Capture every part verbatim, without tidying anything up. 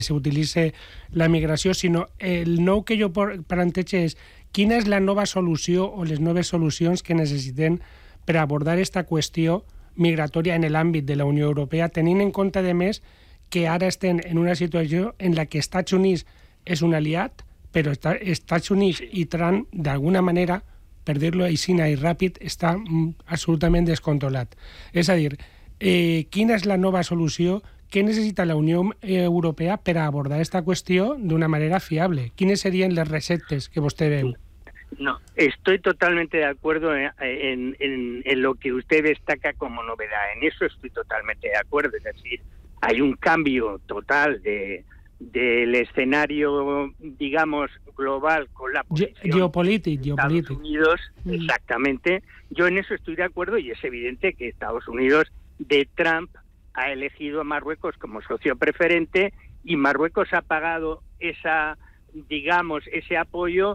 s'utilitzi la migració, sinó el nou que jo plantejo és quina és la nova solució o les noves solucions que necessitem per abordar aquesta qüestió migratòria en l'àmbit de la Unió Europea, tenint en compte, a més, que ara estem en una situació en la que Estats Units és un aliat, però Estats Units i Trump, d'alguna manera, per dir-lo així i ràpid, està absolutament descontrolat. És a dir, eh, quina és la nova solució? Què necessita la Unió Europea per abordar aquesta qüestió d'una manera fiable? Quines serien les receptes que vostè veu? No, estoy totalmente de acuerdo en, en, en, en lo que usted destaca como novedad. En eso estoy totalmente de acuerdo. Es decir, hay un cambio total de del escenario, digamos, global con la posición geopolítica, de Estados Unidos, mm. exactamente. Yo en eso estoy de acuerdo y es evidente que Estados Unidos de Trump ha elegido a Marruecos como socio preferente y Marruecos ha pagado esa, digamos, ese apoyo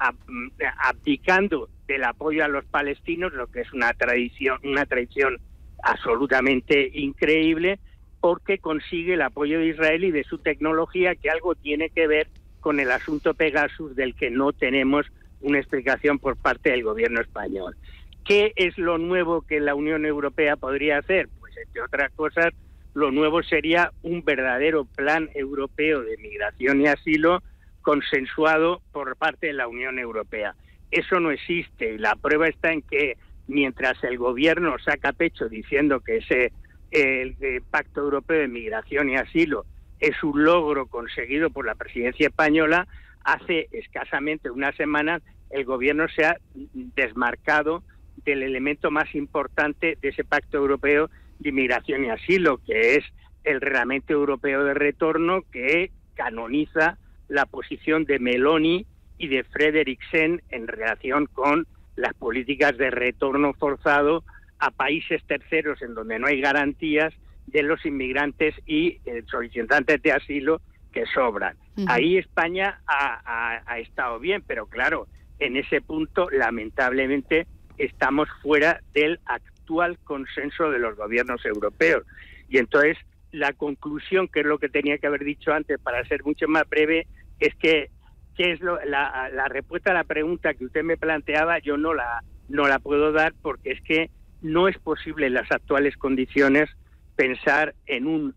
abdicando del apoyo a los palestinos, lo que es una tradición, una tradición absolutamente increíble, porque consigue el apoyo de Israel y de su tecnología, que algo tiene que ver con el asunto Pegasus, del que no tenemos una explicación por parte del gobierno español. ¿Qué es lo nuevo que la Unión Europea podría hacer? Pues, entre otras cosas, lo nuevo sería un verdadero plan europeo de migración y asilo consensuado por parte de la Unión Europea. Eso no existe y la prueba está en que mientras el gobierno saca pecho diciendo que ese el, el Pacto Europeo de Migración y Asilo es un logro conseguido por la presidencia española, hace escasamente unas semanas el gobierno se ha desmarcado del elemento más importante de ese Pacto Europeo de Migración y Asilo, que es el Reglamento Europeo de Retorno, que canoniza la posición de Meloni y de Frederiksen en relación con las políticas de retorno forzado a países terceros en donde no hay garantías de los inmigrantes y eh, solicitantes de asilo que sobran. Uh-huh. Ahí España ha, ha, ha estado bien, pero claro, en ese punto lamentablemente estamos fuera del actual consenso de los gobiernos europeos. Y entonces la conclusión, que es lo que tenía que haber dicho antes para ser mucho más breve, es que ¿qué es lo, la, la respuesta a la pregunta que usted me planteaba? Yo no la, no la puedo dar, porque es que no es posible en las actuales condiciones pensar en, un,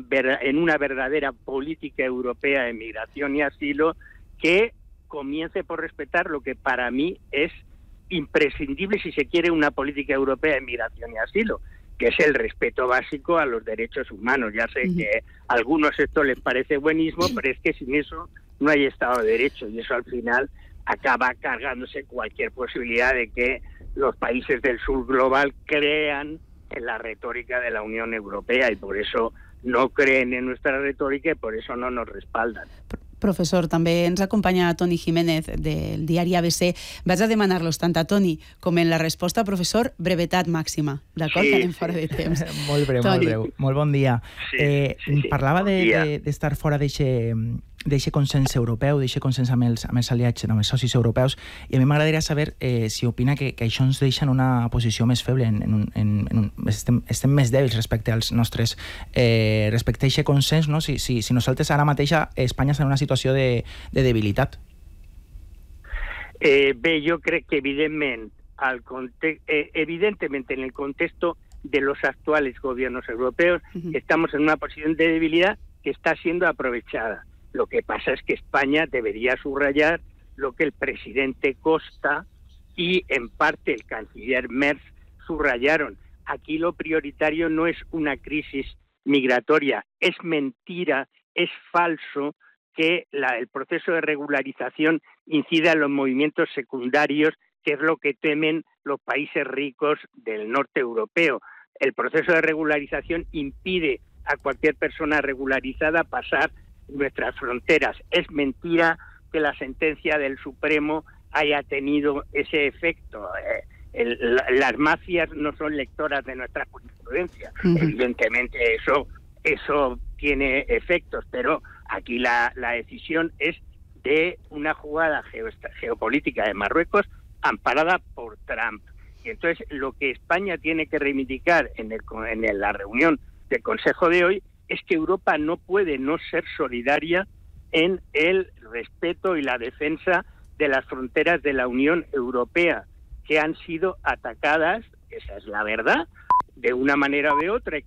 en una verdadera política europea de migración y asilo que comience por respetar lo que para mí es imprescindible si se quiere una política europea de migración y asilo, que es el respeto básico a los derechos humanos. Ya sé uh-huh. que a algunos esto les parece buenismo, pero es que sin eso no hay Estado de Derecho, y eso al final acaba cargándose cualquier posibilidad de que los países del sur global crean en la retórica de la Unión Europea, y por eso no creen en nuestra retórica y por eso no nos respaldan. Professor, també ens acompanya Toni Jiménez del diari A B C. Vaig a demanar-los tant a Toni com en la resposta, professor, brevetat màxima. D'acord? Sí, que anem sí. fora de temps. Molt breu, Toni. molt breu. Molt bon dia. Sí, eh, sí, sí. Parlava d'estar de, de, de fora d'eixe consens europeu, d'eixe consens amb els, amb els aliats, amb els socis europeus, i a mi m'agradaria saber eh, si opina que, que això ens deixa en una posició més feble, en, en, en, en un, estem, estem més dèbils respecte als nostres... Eh, respecte a aquest consens, no? si, si, si nosaltres ara mateix Espanya està en una situació de, de debilitat. Eh, bé, jo crec que evidentment, al conte- eh, evidentemente en el contexto de los actuales gobiernos europeos uh-huh. estamos en una posición de debilidad que está siendo aprovechada. Lo que pasa es que España debería subrayar lo que el presidente Costa y en parte el canciller Merz subrayaron. Aquí lo prioritario no es una crisis migratoria, es mentira, es falso que la, el proceso de regularización incida en los movimientos secundarios, que es lo que temen los países ricos del norte europeo. El proceso de regularización impide a cualquier persona regularizada pasar nuestras fronteras. Es mentira que la sentencia del Supremo haya tenido ese efecto. Eh, el, la, las mafias no son lectoras de nuestra jurisprudencia. Uh-huh. Evidentemente eso, eso tiene efectos, pero aquí la, la decisión es de una jugada geo, geopolítica de Marruecos amparada por Trump. Y entonces lo que España tiene que reivindicar en, el, en la reunión del Consejo de hoy es que Europa no puede no ser solidaria en el respeto y la defensa de las fronteras de la Unión Europea, que han sido atacadas, esa es la verdad, de una manera o de otra.